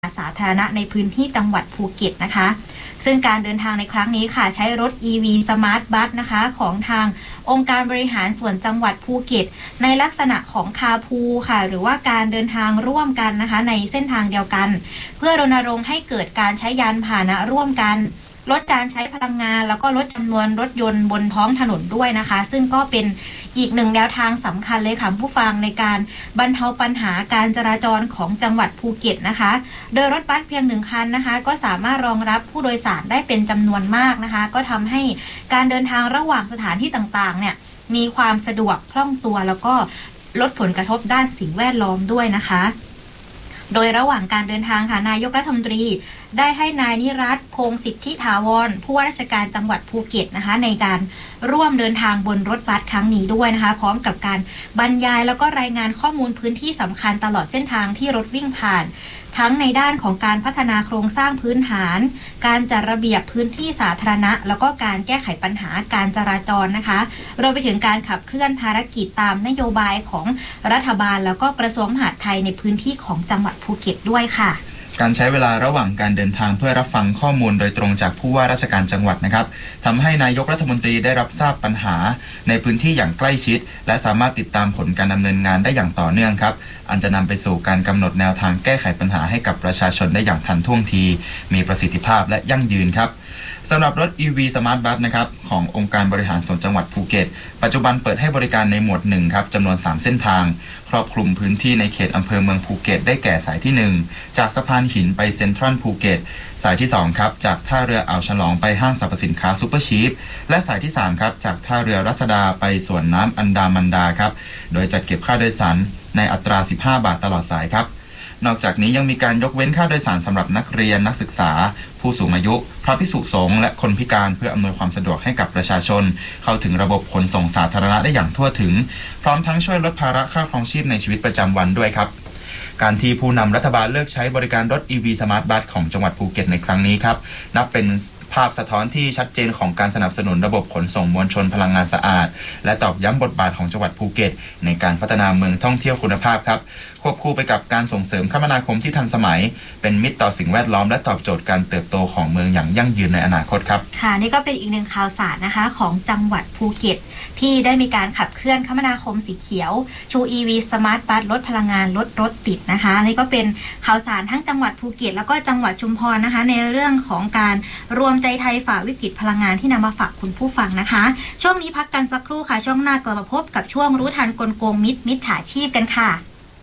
สาธารณะในพื้นที่จังหวัดภูเก็ตนะคะซึ่งการเดินทางในครั้งนี้ค่ะใช้รถ EV Smart Bus นะคะของทางองค์การบริหารส่วนจังหวัดภูเก็ตในลักษณะของคาร์พูลค่ะหรือว่าการเดินทางร่วมกันนะคะในเส้นทางเดียวกันเพื่อรณรงค์ให้เกิดการใช้ยานพาหนะร่วมกันลดการใช้พลังงานแล้วก็ลดจำนวนรถยนต์บนท้องถนนด้วยนะคะซึ่งก็เป็นอีกหนึ่งแนวทางสำคัญเลยค่ะผู้ฟังในการบรรเทาปัญหาการจราจรของจังหวัดภูเก็ตนะคะโดยรถบัสเพียง1คันนะคะก็สามารถรองรับผู้โดยสารได้เป็นจำนวนมากนะคะก็ทำให้การเดินทางระหว่างสถานที่ต่างๆเนี่ยมีความสะดวกคล่องตัวแล้วก็ลดผลกระทบด้านสิ่งแวดล้อมด้วยนะคะโดยระหว่างการเดินทางค่ะนายกรัฐมนตรีได้ให้นายนิรัตน์ พงษ์สิทธิถาวรผู้ว่าราชการจังหวัดภูเก็ตนะคะในการร่วมเดินทางบนรถบัสครั้งนี้ด้วยนะคะพร้อมกับการบรรยายแล้วก็รายงานข้อมูลพื้นที่สำคัญตลอดเส้นทางที่รถวิ่งผ่านทั้งในด้านของการพัฒนาโครงสร้างพื้นฐานการจัดระเบียบพื้นที่สาธารณะแล้วก็การแก้ไขปัญหาการจราจรนะคะรวมไปถึงการขับเคลื่อนภารกิจตามนโยบายของรัฐบาลแล้วก็กระทรวงมหาดไทยในพื้นที่ของจังหวัดภูเก็ตด้วยค่ะการใช้เวลาระหว่างการเดินทางเพื่อรับฟังข้อมูลโดยตรงจากผู้ว่าราชการจังหวัดนะครับทำให้นายกรัฐมนตรีได้รับทราบปัญหาในพื้นที่อย่างใกล้ชิดและสามารถติดตามผลการดำเนินงานได้อย่างต่อเนื่องครับอันจะนำไปสู่การกำหนดแนวทางแก้ไขปัญหาให้กับประชาชนได้อย่างทันท่วงทีมีประสิทธิภาพและยั่งยืนครับสำหรับรถ EV Smart Bus นะครับขององค์การบริหารส่วนจังหวัดภูเก็ตปัจจุบันเปิดให้บริการในหมวด1ครับจำนวน3เส้นทางครอบคลุมพื้นที่ในเขตอำเภอเมืองภูเก็ตได้แก่สายที่1จากสะพานหินไปเซ็นทรัลภูเก็ตสายที่2ครับจากท่าเรืออ่าวฉลองไปห้างสรรพสินค้าซุปเปอร์ชีฟและสายที่3ครับจากท่าเรือรัศดาไปสวนน้ำอันดามันดาครับโดยจัดเก็บค่าโดยสารในอัตรา15 บาทตลอดสายครับนอกจากนี้ยังมีการยกเว้นค่าโดยสารสำหรับนักเรียนนักศึกษาผู้สูงอายุพระภิกษุสงฆ์และคนพิการเพื่ออำนวยความสะดวกให้กับประชาชนเข้าถึงระบบขนส่งสาธารณะได้อย่างทั่วถึงพร้อมทั้งช่วยลดภาระค่าครองชีพในชีวิตประจำวันด้วยครับการที่ผู้นำรัฐบาลเลือกใช้บริการรถ EV Smart Bus ของจังหวัดภูเก็ตในครั้งนี้ครับนับเป็นภาพสะท้อนที่ชัดเจนของการสนับสนุนระบบขนส่งมวลชนพลังงานสะอาดและตอกย้ำบทบาทของจังหวัดภูเก็ตในการพัฒนาเมืองท่องเที่ยวคุณภาพครับควบคู่ไปกับการส่งเสริมคมนาคมที่ทันสมัยเป็นมิตรต่อสิ่งแวดล้อมและตอบโจทย์การเติบโตของเมืองอย่างยั่งยืนในอนาคตครับค่ะนี่ก็เป็นอีกหนึ่งข่าวสารนะคะของจังหวัดภูเก็ตที่ได้มีการขับเคลื่อนคมนาคมสีเขียวชู EV Smart Bus ลดพลังงานลดรถติดนะคะนี่ก็เป็นข่าวสารทั้งจังหวัดภูเก็ตแล้วก็จังหวัดชุมพรนะคะในเรื่องของการรวมใจไทยฝ่าวิกฤตพลังงานที่นำมาฝากคุณผู้ฟังนะคะช่วงนี้พักกันสักครู่ค่ะช่วงหน้ากลับมาพบกับช่วงรู้ทันกลโกงมิจฉาชีพกันค่ะ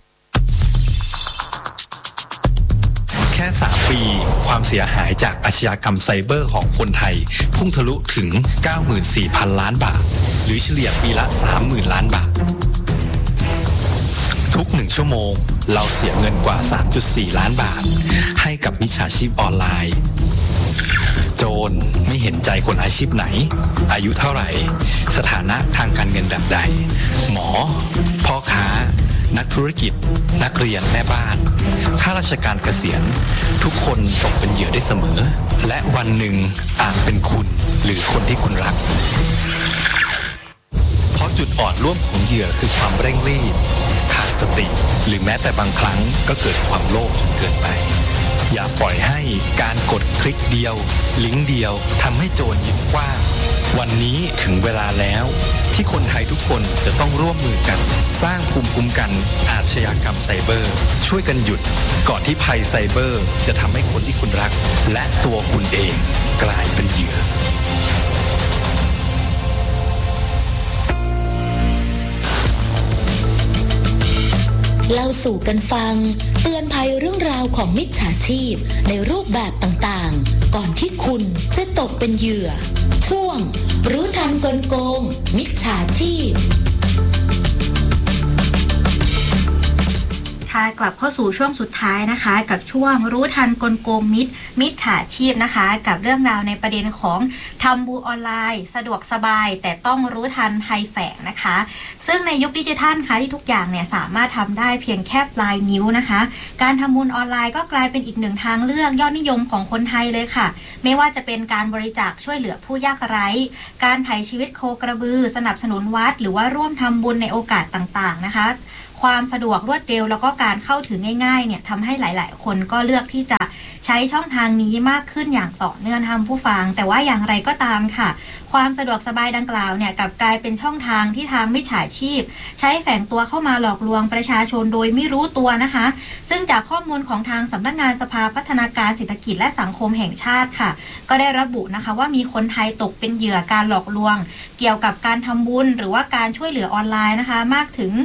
แค่3 ปีความเสียหายจากอาชญากรรมไซเบอร์ของคนไทยพุ่งทะลุถึง 94,000 ล้านบาทหรือเฉลี่ยปีละ 30,000 ล้านบาททุก1ชั่วโมงเราเสียเงินกว่า 3.4 ล้านบาทให้กับมิจฉาชีพออนไลน์โจรไม่เห็นใจคนอาชีพไหนอายุเท่าไหร่สถานะทางการเงินแบบใดหมอพ่อค้านักธุรกิจนักเรียนแม่บ้านข้าราชการเกษียณทุกคนตกเป็นเหยื่อได้เสมอและวันหนึ่งอาจเป็นคุณหรือคนที่คุณรักเพราะจุดอ่อนร่วมของเหยื่อคือความเร่งรีบขาดสติหรือแม้แต่บางครั้งก็เกิดความโลภจนเกินไปอย่าปล่อยให้การกดคลิกเดียวลิงก์เดียวทำให้โจรยิ้มกว้างวันนี้ถึงเวลาแล้วที่คนไทยทุกคนจะต้องร่วมมือกันสร้างภูมิคุ้มกันอาชญากรรมไซเบอร์ช่วยกันหยุดก่อนที่ภัยไซเบอร์จะทำให้คนที่คุณรักและตัวคุณเองกลายเป็นเหยื่อเล่าสู่กันฟังเตือนภัยเรื่องราวของมิจฉาชีพในรูปแบบต่างๆก่อนที่คุณจะตกเป็นเหยื่อช่วงรู้ทันกลโกงมิจฉาชีพค่ะกลับเข้าสู่ช่วงสุดท้ายนะคะกับช่วงรู้ทันกลโกงมิจฉาชีพนะคะกับเรื่องราวในประเด็นของทำบุญออนไลน์สะดวกสบายแต่ต้องรู้ทันภัยแฝงนะคะซึ่งในยุคดิจิทัลค่ะที่ทุกอย่างเนี่ยสามารถทำได้เพียงแค่ปลายนิ้วนะคะการทำบุญออนไลน์ก็กลายเป็นอีกหนึ่งทางเลือกยอดนิยมของคนไทยเลยค่ะไม่ว่าจะเป็นการบริจาคช่วยเหลือผู้ยากไร้การไถ่ชีวิตโคกระบือสนับสนุนวัดหรือว่าร่วมทำบุญในโอกาสต่างๆนะคะคความสะดวกรวดเร็วแล้วก็การเข้าถึงง่ายๆเนี่ยทำให้หลายๆคนก็เลือกที่จะใช้ช่องทางนี้มากขึ้นอย่างต่อเนื่องท่านผู้ฟังแต่ว่าอย่างไรก็ตามค่ะความสะดวกสบายดังกล่าวเนี่ยกลับกลายเป็นช่องทางที่ทางมิจฉาชีพใช้แฝงตัวเข้ามาหลอกลวงประชาชนโดยไม่รู้ตัวนะคะซึ่งจากข้อมูลของทางสำนักงานสภาพัฒนาการเศรษฐกิจและสังคมแห่งชาติค่ะก็ได้ระบุนะคะว่ามีคนไทยตกเป็นเหยื่อการหลอกลวงเกี่ยวกับการทำบุญหรือว่าการช่วยเหลือออนไลน์นะคะมากถึง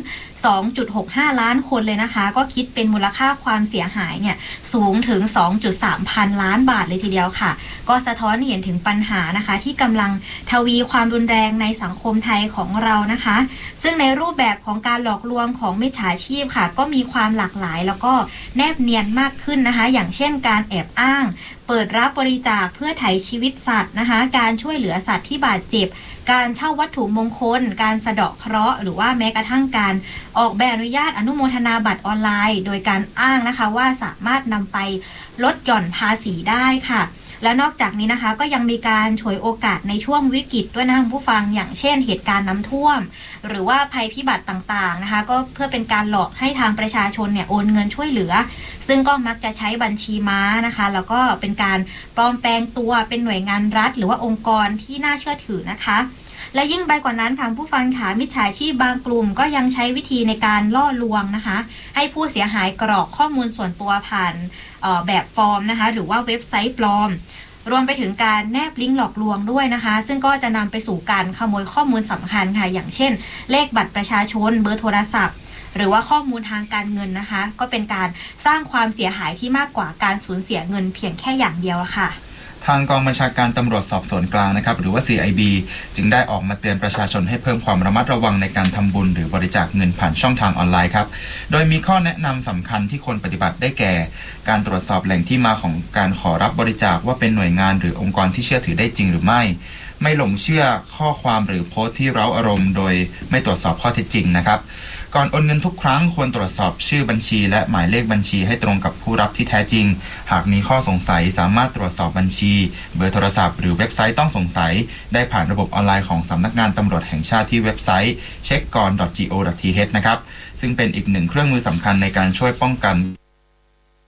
2.65 ล้านคนเลยนะคะก็คิดเป็นมูลค่าความเสียหายเนี่ยสูงถึง 2.3 พันล้านบาทเลยทีเดียวค่ะก็สะท้อนเห็นถึงปัญหานะคะที่กำลังทวีความรุนแรงในสังคมไทยของเรานะคะซึ่งในรูปแบบของการหลอกลวงของมิจฉาชีพค่ะก็มีความหลากหลายแล้วก็แนบเนียนมากขึ้นนะคะอย่างเช่นการแอบอ้างเปิดรับบริจาคเพื่อไถ่ชีวิตสัตว์นะคะการช่วยเหลือสัตว์ที่บาดเจ็บการเช่าวัตถุมงคลการสะเดาะเคราะห์หรือว่าแม้กระทั่งการออกใบอนุญาตอนุโมทนาบัตรออนไลน์โดยการอ้างนะคะว่าสามารถนำไปลดหย่อนภาษีได้ค่ะแล้วนอกจากนี้นะคะก็ยังมีการฉวยโอกาสในช่วงวิกฤตด้วยนะผู้ฟังอย่างเช่นเหตุการณ์น้ำท่วมหรือว่าภัยพิบัติต่างๆนะคะก็เพื่อเป็นการหลอกให้ทางประชาชนเนี่ยโอนเงินช่วยเหลือซึ่งก็มักจะใช้บัญชีม้านะคะแล้วก็เป็นการปลอมแปลงตัวเป็นหน่วยงานรัฐหรือว่าองค์กรที่น่าเชื่อถือนะคะและยิ่งไปกว่านั้นค่ะผู้ฟังค่ะมิจฉาชีพบางกลุ่มก็ยังใช้วิธีในการล่อลวงนะคะให้ผู้เสียหายกรอกข้อมูลส่วนตัวผ่านแบบฟอร์มนะคะหรือว่าเว็บไซต์ปลอมรวมไปถึงการแนบลิงก์หลอกลวงด้วยนะคะซึ่งก็จะนำไปสู่การขโมยข้อมูลสำคัญค่ะอย่างเช่นเลขบัตรประชาชนเบอร์โทรศัพท์หรือว่าข้อมูลทางการเงินนะคะก็เป็นการสร้างความเสียหายที่มากกว่าการสูญเสียเงินเพียงแค่อย่างเดียวค่ะทางกองบัญชาการตำรวจสอบสวนกลางนะครับหรือว่า CIB จึงได้ออกมาเตือนประชาชนให้เพิ่มความระมัดระวังในการทำบุญหรือบริจาคเงินผ่านช่องทางออนไลน์ครับโดยมีข้อแนะนำสำคัญที่ควรปฏิบัติได้แก่การตรวจสอบแหล่งที่มาของการขอรับบริจาคว่าเป็นหน่วยงานหรือองค์กรที่เชื่อถือได้จริงหรือไม่หลงเชื่อข้อความหรือโพสต์ที่เร้าอารมณ์โดยไม่ตรวจสอบข้อเท็จจริงนะครับก่อนโอนเงินทุกครั้งควรตรวจสอบชื่อบัญชีและหมายเลขบัญชีให้ตรงกับผู้รับที่แท้จริงหากมีข้อสงสัยสามารถตรวจสอบบัญชีเบอร์โทรศัพท์หรือเว็บไซต์ต้องสงสัยได้ผ่านระบบออนไลน์ของสำนักงานตำรวจแห่งชาติที่เว็บไซต์ checkgon.go.th นะครับซึ่งเป็นอีกหนึ่งเครื่องมือสำคัญในการช่วยป้องกัน